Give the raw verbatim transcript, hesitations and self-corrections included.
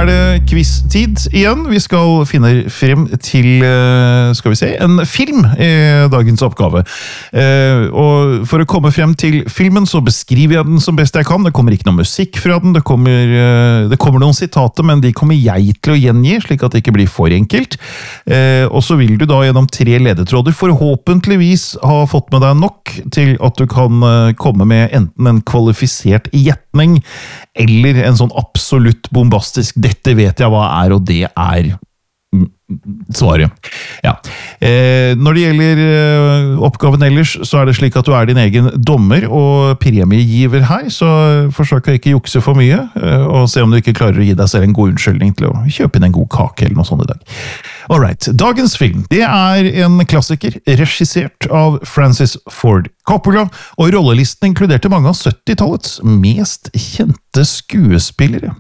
er det quiz-tid igjen. Vi skal finne frem til, skal vi se, en film i dagens oppgave. Og for å komme frem til filmen så beskriver jeg den som best jeg kan. Det kommer ikke noe musikk fra den, det kommer, det kommer noen sitater, men de kommer jeg til å gjengi, slik at det ikke blir for enkelt. Og så vil du da gjennom tre ledetråder forhåpentligvis ha fått med deg nok til at du kan komme med enten en kvalifisert gjetning, eller en sånn absolutt bombastisk, dette vet jeg hva er, og det er svaret. Ja. Eh, når det gjelder eh, oppgaven ellers, så er det slik at du er din egen dommer og premiegiver her, så forsøk å ikke jukse for mye, eh, og se om du ikke klarer å gi deg selv en god unnskyldning til å kjøpe inn en god kake eller noe sånt i dag. Alright, dagens film, det er en klassiker, regissert av Francis Ford Coppola, og rollelisten inkluderte mange av syttitalets mest kjente skuespillere.